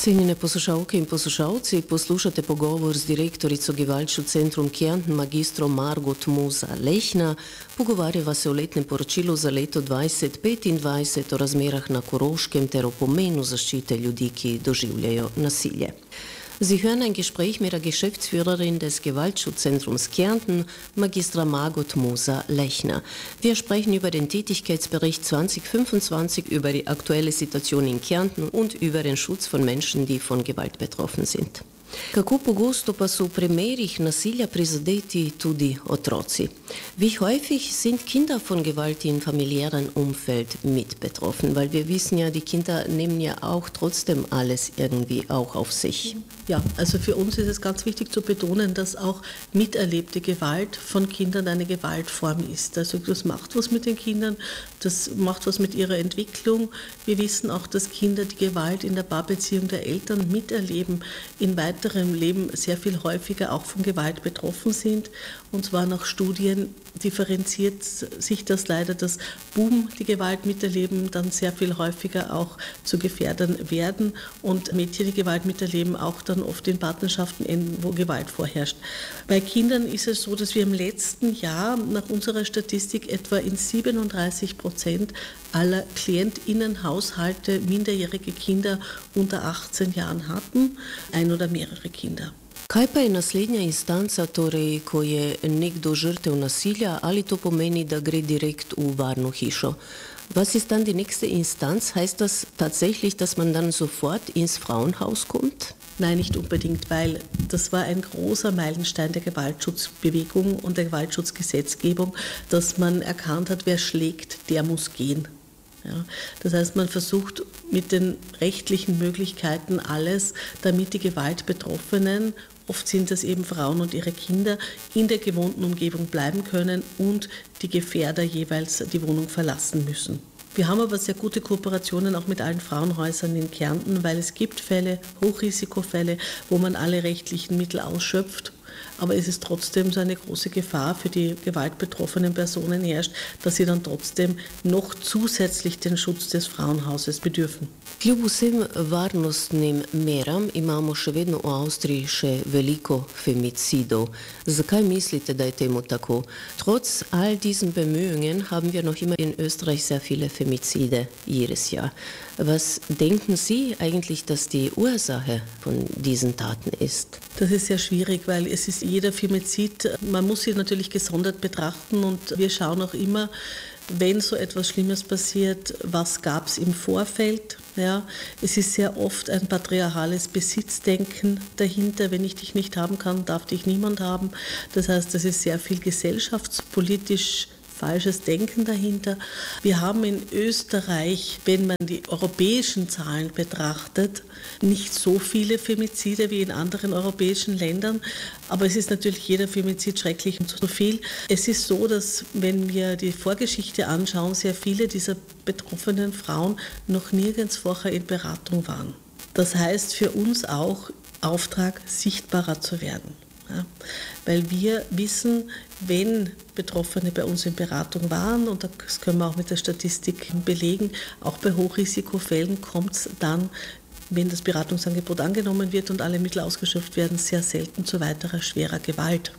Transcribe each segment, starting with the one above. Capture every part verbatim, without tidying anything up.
Cenjene poslušalke in poslušalci, poslušate pogovor z direktorico Givalčev Centrum Kärnten, magistro Margot Moser-Lechner. Pogovarjava se o letnem poročilu za leto dvajset petindvajset o razmerah na Koroškem ter o pomenu zaščite ljudi, ki doživljajo nasilje. Sie hören ein Gespräch mit der Geschäftsführerin des Gewaltschutzzentrums Kärnten, Magistra Margot Moser-Lechner. Wir sprechen über den Tätigkeitsbericht zwanzig fünfundzwanzig, über die aktuelle Situation in Kärnten und über den Schutz von Menschen, die von Gewalt betroffen sind. Kako pogosto pa so v primerih nasilja prizadeti tudi otroci? Wie häufig sind Kinder von Gewalt im familiären Umfeld mit betroffen? Weil wir wissen ja, die Kinder nehmen ja auch trotzdem alles irgendwie auch auf sich. Ja, also für uns ist es ganz wichtig zu betonen, dass auch miterlebte Gewalt von Kindern eine Gewaltform ist. Also das macht was mit den Kindern, das macht was mit ihrer Entwicklung. Wir wissen auch, dass Kinder die Gewalt in der Paarbeziehung der Eltern miterleben, in weiterem Leben sehr viel häufiger auch von Gewalt betroffen sind. Und zwar nach Studien differenziert sich das leider, dass Buben die Gewalt miterleben, dann sehr viel häufiger auch zu Gefährdern werden und Mädchen die Gewalt miterleben, auch dann oft in Partnerschaften, wo Gewalt vorherrscht. Bei Kindern ist es so, dass wir im letzten Jahr nach unserer Statistik etwa in siebenunddreißig Prozent aller KlientInnenhaushalte minderjährige Kinder unter achtzehn Jahren hatten, ein oder mehrere Kinder. Kaj pa je naslednja instanca, torej, ko je nekdo žrtev nasilja, ali to pomeni, da gre direkt v varno hišo? Was ist dann die nächste Instanz? Heißt das tatsächlich, dass man dann sofort ins Frauenhaus kommt? Nein, nicht unbedingt, weil das war ein großer Meilenstein der Gewaltschutzbewegung und der Gewaltschutzgesetzgebung, dass man erkannt hat, wer schlägt, der muss gehen. Ja, das heißt, man versucht mit den rechtlichen Möglichkeiten alles, damit die Gewaltbetroffenen, oft sind das eben Frauen und ihre Kinder, in der gewohnten Umgebung bleiben können und die Gefährder jeweils die Wohnung verlassen müssen. Wir haben aber sehr gute Kooperationen auch mit allen Frauenhäusern in Kärnten, weil es gibt Fälle, Hochrisikofälle, wo man alle rechtlichen Mittel ausschöpft. Aber es ist trotzdem so eine große Gefahr für die gewaltbetroffenen Personen herrscht, dass sie dann trotzdem noch zusätzlich den Schutz des Frauenhauses bedürfen. Kljub vsem varnostnim meram imamo še vedno v Avstriji še veliko femicidov. Zakaj mislite, da je temu tako? Trotz all diesen Bemühungen haben wir noch immer in Österreich sehr viele Femizide jedes Jahr. Was denken Sie eigentlich, dass die Ursache von diesen Taten ist? Das ist sehr schwierig, weil es ist jeder Femizid, man muss sie natürlich gesondert betrachten und wir schauen auch immer, wenn so etwas Schlimmes passiert, was gab es im Vorfeld? Ja, es ist sehr oft ein patriarchales Besitzdenken dahinter. Wenn ich dich nicht haben kann, darf dich niemand haben. Das heißt, das ist sehr viel gesellschaftspolitisch falsches Denken dahinter. Wir haben in Österreich, wenn man die europäischen Zahlen betrachtet, nicht so viele Femizide wie in anderen europäischen Ländern, aber es ist natürlich jeder Femizid schrecklich und zu viel. Es ist so, dass wenn wir die Vorgeschichte anschauen, sehr viele dieser betroffenen Frauen noch nirgends vorher in Beratung waren. Das heißt für uns auch Auftrag, sichtbarer zu werden. Ja, weil wir wissen, wenn Betroffene bei uns in Beratung waren, und das können wir auch mit der Statistik belegen, auch bei Hochrisikofällen kommt es dann, wenn das Beratungsangebot angenommen wird und alle Mittel ausgeschöpft werden, sehr selten zu weiterer schwerer Gewalt.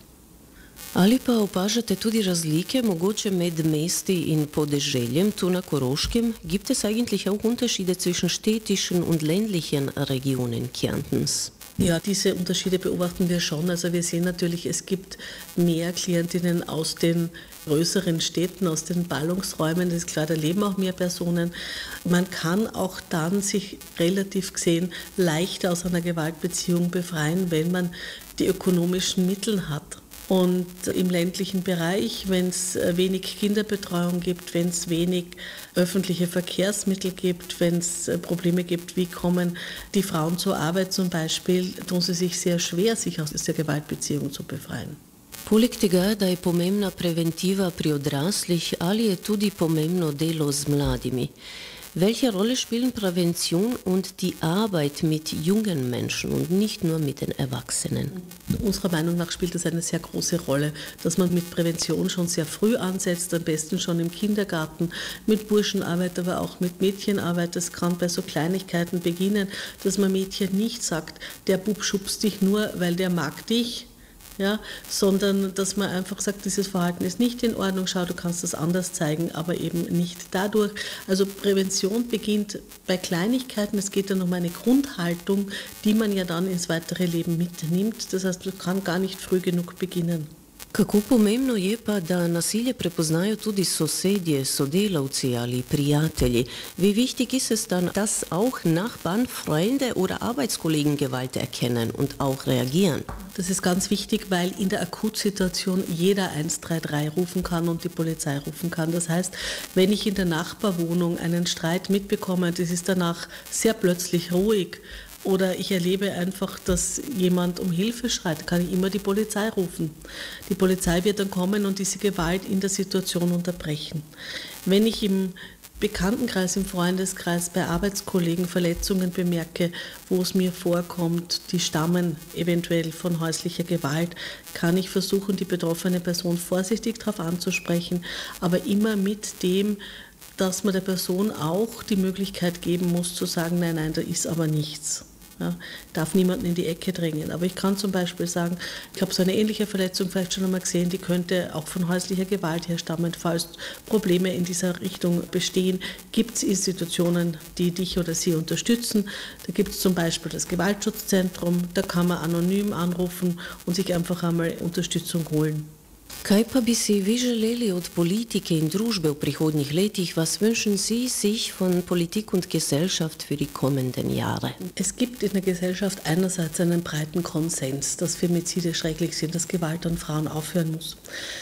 Ali pa opažate tudi razlike, mogoče med mesti in podeželjem, tu na Koroškem? Gibt es eigentlich auch Unterschiede zwischen städtischen und ländlichen Regionen Kärntens? Ja, diese Unterschiede beobachten wir schon. Also wir sehen natürlich, es gibt mehr Klientinnen aus den größeren Städten, aus den Ballungsräumen. Das ist klar, da leben auch mehr Personen. Man kann auch dann sich relativ gesehen leichter aus einer Gewaltbeziehung befreien, wenn man die ökonomischen Mittel hat. Und im ländlichen Bereich, wenn es wenig Kinderbetreuung gibt, wenn es wenig öffentliche Verkehrsmittel gibt, wenn es Probleme gibt, wie kommen die Frauen zur Arbeit zum Beispiel, tun sie sich sehr schwer, sich aus dieser Gewaltbeziehung zu befreien. Poleg tega, da je pomembna preventiva pri odraslih, ali je tudi pomembno delo z mladimi? Welche Rolle spielen Prävention und die Arbeit mit jungen Menschen und nicht nur mit den Erwachsenen? Unserer Meinung nach spielt es eine sehr große Rolle, dass man mit Prävention schon sehr früh ansetzt, am besten schon im Kindergarten, mit Burschenarbeit, aber auch mit Mädchenarbeit. Das kann bei so Kleinigkeiten beginnen, dass man Mädchen nicht sagt, der Bub schubst dich nur, weil der mag dich. Ja, sondern dass man einfach sagt, dieses Verhalten ist nicht in Ordnung, schau, du kannst das anders zeigen, aber eben nicht dadurch. Also Prävention beginnt bei Kleinigkeiten, es geht dann um eine Grundhaltung, die man ja dann ins weitere Leben mitnimmt. Das heißt, man kann gar nicht früh genug beginnen. Kako pomembno je pa, da nasilje prepoznajo tudi sosedje, sodelavci ali prijatelji. Wie wichtig ist es dann, dass auch Nachbarn, Freunde oder Arbeitskollegen Gewalt erkennen und auch reagieren? Das ist ganz wichtig, weil in der Akutsituation jeder eins drei drei rufen kann und die Polizei rufen kann. Das heißt, wenn ich in der Nachbarwohnung einen Streit mitbekomme, das ist danach sehr plötzlich ruhig, oder ich erlebe einfach, dass jemand um Hilfe schreit, kann ich immer die Polizei rufen. Die Polizei wird dann kommen und diese Gewalt in der Situation unterbrechen. Wenn ich im Bekanntenkreis, im Freundeskreis, bei Arbeitskollegen Verletzungen bemerke, wo es mir vorkommt, die stammen eventuell von häuslicher Gewalt, kann ich versuchen, die betroffene Person vorsichtig darauf anzusprechen, aber immer mit dem, dass man der Person auch die Möglichkeit geben muss, zu sagen, nein, nein, da ist aber nichts. Ja, darf niemanden in die Ecke drängen. Aber ich kann zum Beispiel sagen, ich habe so eine ähnliche Verletzung vielleicht schon einmal gesehen, die könnte auch von häuslicher Gewalt herstammen. Falls Probleme in dieser Richtung bestehen, gibt es Institutionen, die dich oder sie unterstützen. Da gibt es zum Beispiel das Gewaltschutzzentrum, da kann man anonym anrufen und sich einfach einmal Unterstützung holen. Kaj pa bi si vi želeli od politike in družbe v prihodnjih letih? Was wünschen Sie sich von Politik und Gesellschaft für die kommenden Jahre? Es gibt in der Gesellschaft einerseits einen breiten Konsens, dass Femizide schrecklich sind, dass Gewalt an Frauen aufhören muss.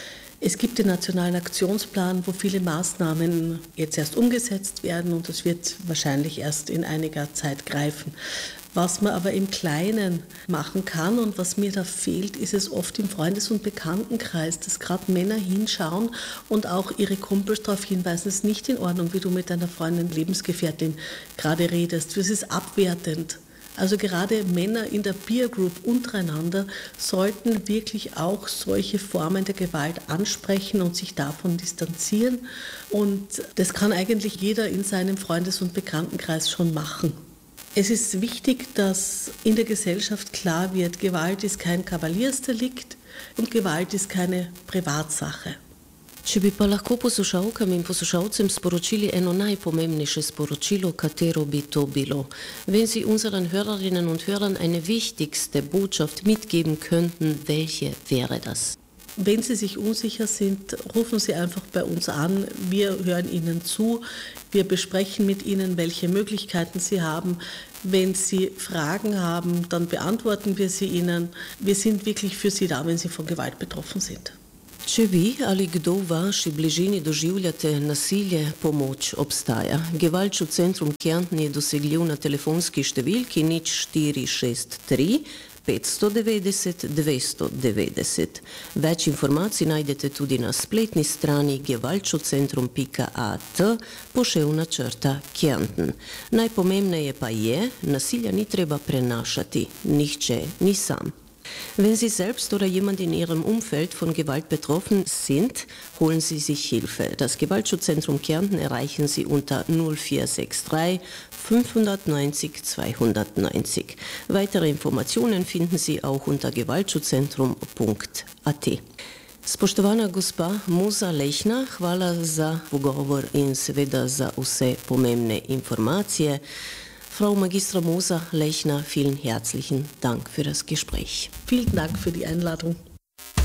Es gibt den Nationalen Aktionsplan, wo viele Maßnahmen jetzt erst umgesetzt werden und das wird wahrscheinlich erst in einiger Zeit greifen. Was man aber im Kleinen machen kann und was mir da fehlt, ist es oft im Freundes- und Bekanntenkreis, dass gerade Männer hinschauen und auch ihre Kumpels darauf hinweisen, es ist nicht in Ordnung, wie du mit deiner Freundin, Lebensgefährtin gerade redest. Das ist abwertend. Also gerade Männer in der Peer Group untereinander sollten wirklich auch solche Formen der Gewalt ansprechen und sich davon distanzieren. Und das kann eigentlich jeder in seinem Freundes- und Bekanntenkreis schon machen. Es ist wichtig, dass in der Gesellschaft klar wird, Gewalt ist kein Kavaliersdelikt und Gewalt ist keine Privatsache. Če bi pa lahko poslušalkam in poslušalcem sporočili eno najpomembnejše sporočilo, katero bi to bilo? Wenn Sie unseren Hörerinnen und Hörern eine wichtigste Botschaft mitgeben könnten, welche wäre das? Wenn Sie sich unsicher sind, rufen Sie einfach bei uns an. Wir hören Ihnen zu. Wir besprechen mit Ihnen, welche Möglichkeiten Sie haben. Wenn Sie Fragen haben, dann beantworten wir sie Ihnen. Wir sind wirklich für Sie da, wenn Sie von Gewalt betroffen sind. Če vi ali kdo v vaši bližini doživljate nasilje, pomoč obstaja. Gewaltschutzcentrum Kärnten je dosegljiv na telefonski številki nič štiri šest tri petsto devetdeset dvesto devetdeset. Več informacij najdete tudi na spletni strani gewaltschutzcentrum pika at poševna črta Kärnten. Najpomembneje pa je, nasilja ni treba prenašati, nihče ni sam. Wenn Sie selbst oder jemand in Ihrem Umfeld von Gewalt betroffen sind, holen Sie sich Hilfe. Das Gewaltschutzzentrum Kärnten erreichen Sie unter null vier sechs drei fünfhundertneunzig zweihundertneunzig. Weitere Informationen finden Sie auch unter gewaltschutzzentrum punkt at. Spoštovana gospa Muza Lechna, hvala za pogovor in seveda za vse pomembne informacije. Frau Magistra Muza Lechna, vielen herzlichen Dank für das Gespräch. Vielen Dank für die Einladung.